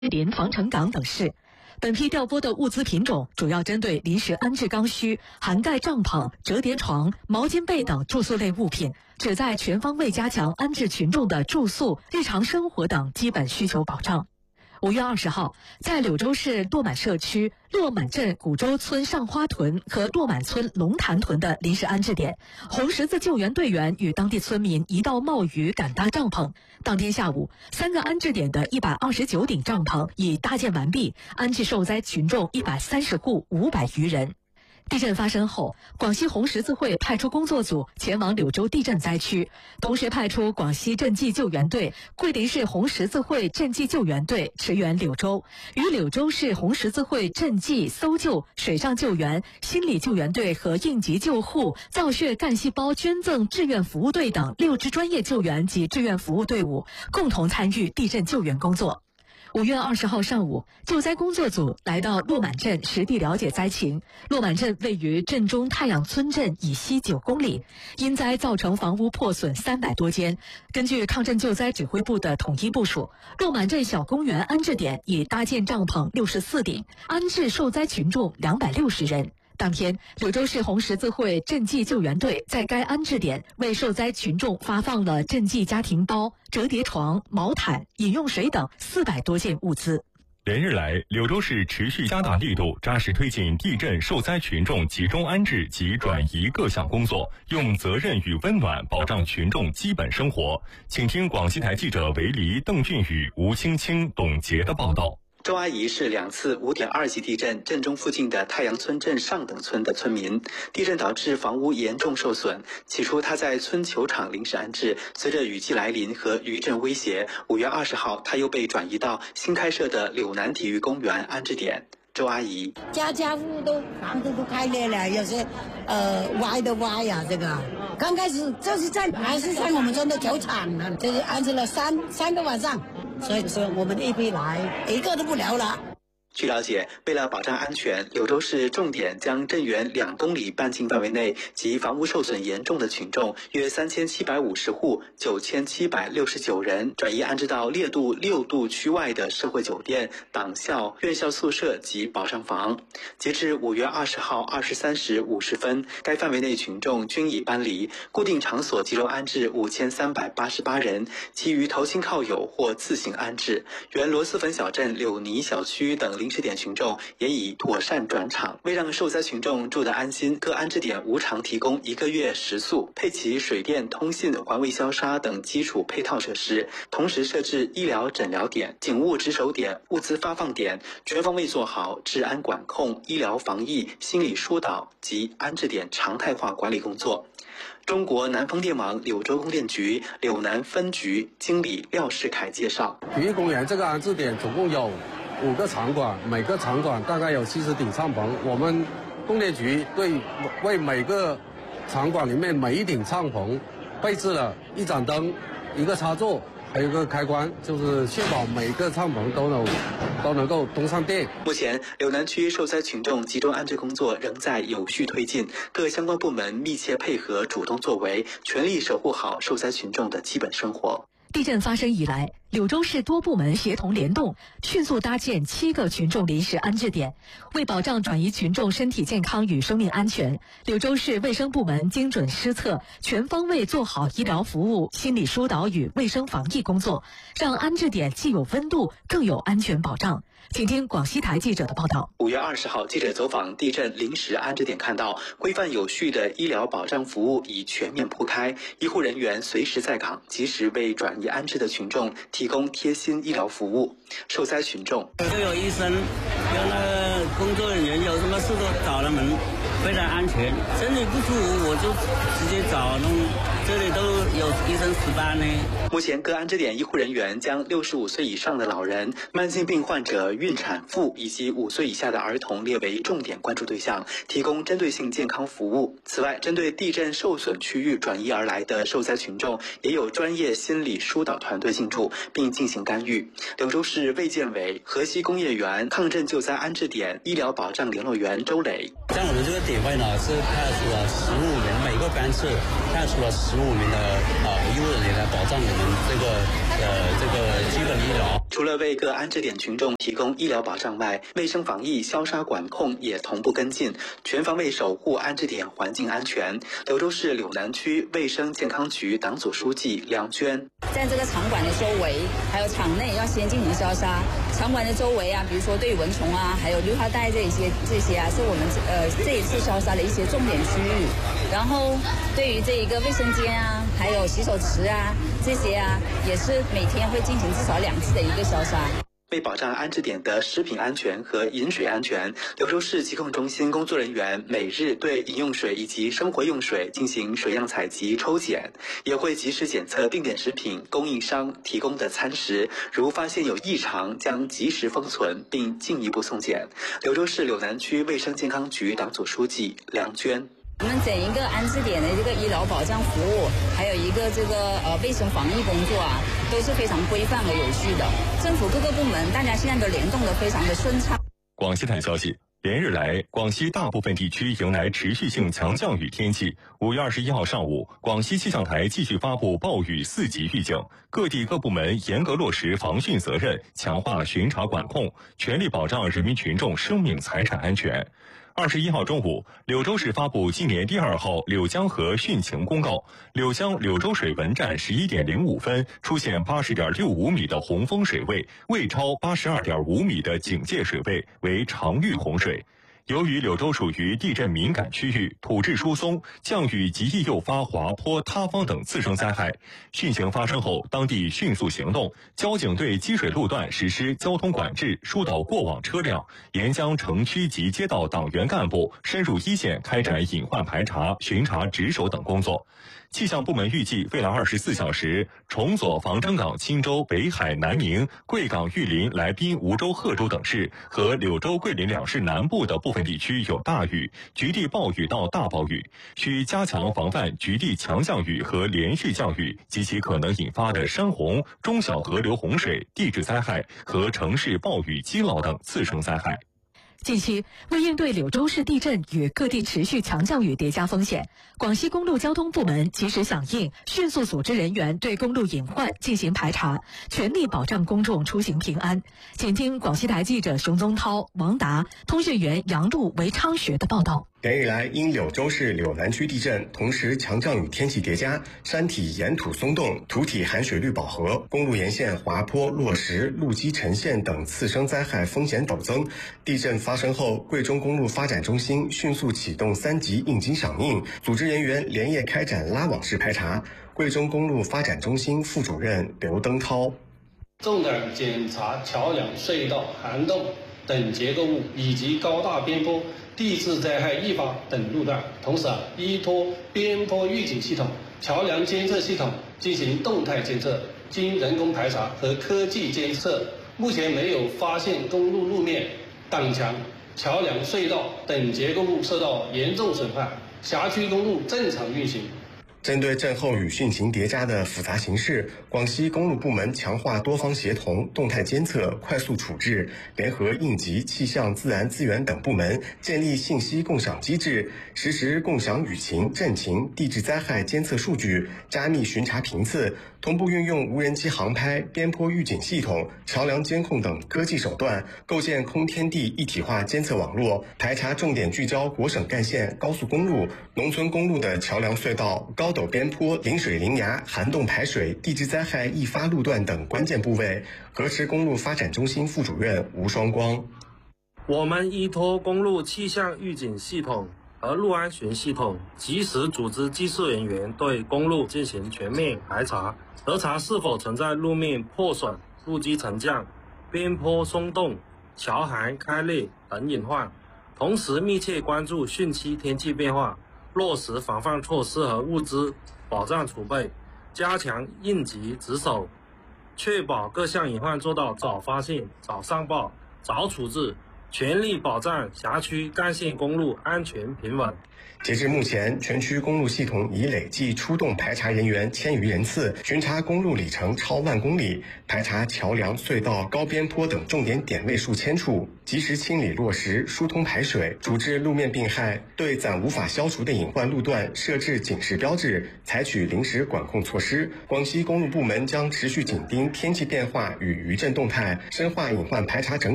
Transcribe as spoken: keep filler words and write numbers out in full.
林、防城港等市。本批调拨的物资品种主要针对临时安置刚需，涵盖帐篷、折叠床、毛巾被等住宿类物品，旨在全方位加强安置群众的住宿、日常生活等基本需求保障。五月二十号，在柳州市落满社区落满镇古洲村上花屯和落满村龙潭屯的临时安置点，红十字救援队员与当地村民一道冒雨赶搭帐篷。当天下午，三个安置点的一百二十九顶帐篷已搭建完毕，安置受灾群众一百三十户五百余人。地震发生后，广西红十字会派出工作组前往柳州地震灾区，同时派出广西赈济救援队、桂林市红十字会赈济救援队驰援柳州，与柳州市红十字会赈济、搜救、水上救援、心理救援队和应急救护、造血干细胞捐赠志愿服务队等六支专业救援及志愿服务队伍共同参与地震救援工作。五月二十号上午，救灾工作组来到落满镇实地了解灾情。落满镇位于镇中太阳村镇以西九公里，因灾造成房屋破损三百多间。根据抗震救灾指挥部的统一部署，落满镇小公园安置点已搭建帐篷六十四顶，安置受灾群众两百六十人。当天，柳州市红十字会赈济救援队在该安置点为受灾群众发放了赈济家庭包、折叠床、毛毯、饮用水等四百多件物资。 连日来，柳州市持续加大力度，扎实推进地震受灾群众集中安置及转移各项工作，用责任与温暖保障群众基本生活。请听广西台记者韦黎、邓韵宇、吴青青、董洁的报道。 周阿姨是两次五点二级地震震中附近的太阳村镇上等村的村民，地震导致房屋严重受损。起初她在村球场临时安置，随着雨季来临和余震威胁，五月二十号她又被转移到新开设的柳南体育公园安置点。周阿姨， 家家户户都房子都开裂了，有些呃歪的歪呀、啊，这个刚开始就是在还是在我们村的球场呢，就是安置了三三个晚上。所以说我们一批来一个都不留了。 据了解，为了保障安全，柳州市重点将震源两公里半径范围内及房屋受损严重的群众约三千七百五十户九千七百六十九人转移安置到烈度六度区外的社会酒店、党校、院校宿舍及保障房。截至五月二十号二十三时五十分，该范围内群众均已搬离，固定场所集中安置五千三百八十八人，其余投亲靠友或自行安置。原罗斯粉小镇柳泥小区等临时点群众也已妥善转场。为让受灾群众住得安心，各安置点无偿提供一个月食宿，配齐水电、通信、环卫消杀等基础配套设施，同时设置医疗诊疗点、警务值守点、物资发放点，全方位做好治安管控、医疗防疫、心理疏导及安置点常态化管理工作。中国南风电网柳州供电局柳南分局经理廖世凯介绍， 体育公园这个安置点总共有五个场馆，每个场馆大概有七十顶帐篷。我们供电局对为每个场馆里面每一顶帐篷配置了一盏灯、一个插座，还有一个开关，就是确保每个帐篷都能都能够通上电。 目前，柳南区受灾群众集中安置工作仍在有序推进，各相关部门密切配合，主动作为，全力守护好受灾群众的基本生活。 地震发生以来，柳州市多部门协同联动，迅速搭建七个群众临时安置点。为保障转移群众身体健康与生命安全，柳州市卫生部门精准施策，全方位做好医疗服务、心理疏导与卫生防疫工作，让安置点既有温度，更有安全保障。请听广西台记者的报道。 五月二十号，记者走访地震临时安置点，看到规范有序的医疗保障服务已全面铺开，医护人员随时在岗，及时为转移安置的群众提供贴心医疗服务。受灾群众都有医生，有那个工作人员，有什么事都找他们，非常安全。身体不舒服我就直接找弄，这里都有医生值班呢。 目前各安置点医护人员将六十五岁以上的老人、慢性病患者、孕产妇以及五岁以下的儿童列为重点关注对象，提供针对性健康服务。此外，针对地震受损区域转移而来的受灾群众，也有专业心理疏导团队进驻并进行干预。柳州市卫健委河西工业园抗震救灾安置点医疗保障联络员周磊， 像我们这个点位呢，是派出了十五名，每个班次派出了十五名的呃医务人员来保障我们这个呃这个基本医疗。 除了为各安置点群众提供医疗保障外，卫生防疫消杀管控也同步跟进，全方位守护安置点环境安全。柳州市柳南区卫生健康局党组书记梁娟， 在这个场馆的周围，还有场内要先进行消杀。场馆的周围啊，比如说对蚊虫啊，还有绿化带这一些这些啊，是我们呃这一次消杀的一些重点区域。然后对于这一个卫生间啊，还有洗手池啊这些啊，也是每天会进行至少两次的一个消杀。 为保障安置点的食品安全和饮水安全，柳州市疾控中心工作人员每日对饮用水以及生活用水进行水样采集抽检，也会及时检测定点食品供应商提供的餐食，如发现有异常，将及时封存并进一步送检。柳州市柳南区卫生健康局党组书记梁娟。 我们整一个安置点的这个医疗保障服务，还有一个这个呃卫生防疫工作啊，都是非常规范和有序的。政府各个部门大家现在都联动得非常的顺畅。 广西台消息，连日来，广西大部分地区迎来持续性强降雨天气。五月二十一号上午，广西气象台继续发布暴雨四级预警，各地各部门严格落实防汛责任，强化巡查管控，全力保障人民群众生命财产安全。二十一号中午，柳州市发布今年第二号柳江河汛情公告，柳江柳州水文站十一点零五分出现八十点六五米的洪峰水位，未超八十二点五米的警戒水位，为常遇洪水。由于柳州属于地震敏感区域，土质疏松，降雨极易诱发滑坡、塌方等次生灾害。汛情发生后，当地迅速行动，交警对积水路段实施交通管制，疏导过往车辆，沿江城区及街道党员干部深入一线开展隐患排查、巡查值守等工作。气象部门预计，未来二十四小时，崇左、防征港、钦州、北海、南宁、贵港、玉林、来宾、梧州、贺州等市和柳州、桂林两市南部的部分地区有大雨、局地暴雨到大暴雨，需加强防范局地强降雨和连续降雨及其可能引发的山洪、中小河流洪水、地质灾害和城市暴雨积涝等次生灾害。 近期，为应对柳州市地震与各地持续强降雨叠加风险，广西公路交通部门及时响应，迅速组织人员对公路隐患进行排查，全力保障公众出行平安。请听广西台记者熊宗涛、王达、通讯员杨璐、韦昌学的报道。 连日来，因柳州市柳南区地震，同时强降雨天气叠加，山体岩土松动，土体含水率饱和，公路沿线滑坡、落石、路基沉陷等次生灾害风险陡增。地震发生后，贵中公路发展中心迅速启动三级应急响应，组织人员连夜开展拉网式排查。贵中公路发展中心副主任刘登涛： 重点检查桥梁、隧道、涵洞等结构物以及高大边坡、地质灾害易发等路段，同时啊，依托边坡预警系统、桥梁监测系统进行动态监测，经人工排查和科技监测，目前没有发现公路路面、挡墙、桥梁、隧道等结构物受到严重损害，辖区公路正常运行。 针对震后与汛情叠加的复杂形势，广西公路部门强化多方协同、动态监测、快速处置，联合应急、气象、自然资源等部门，建立信息共享机制，实时共享雨情、震情、地质灾害监测数据，加密巡查频次，同步运用无人机航拍、边坡预警系统、桥梁监控等科技手段，构建空天地一体化监测网络，排查重点聚焦国省干线、高速公路、农村公路的桥梁隧道、高陡边坡、临水临崖、涵洞排水、地质灾害易发路段等关键部位。河池公路发展中心副主任吴双光： 我们依托公路气象预警系统和路安巡系统，及时组织技术人员对公路进行全面排查，核查是否存在路面破损、路基沉降、边坡松动、桥涵开裂等隐患，同时密切关注汛期天气变化，落实防范措施和物资保障储备，加强应急值守，确保各项隐患做到早发现、早上报、早处置， 全力保障辖区干线公路安全平稳。 截至目前，全区公路系统已累计出动排查人员千余人次，巡查公路里程超万公里，排查桥梁、隧道、高边坡等重点点位数千处，及时清理落石、疏通排水，处置路面病害，对暂无法消除的隐患路段设置警示标志，采取临时管控措施。广西公路部门将持续紧盯天气变化与余震动态，深化隐患排查整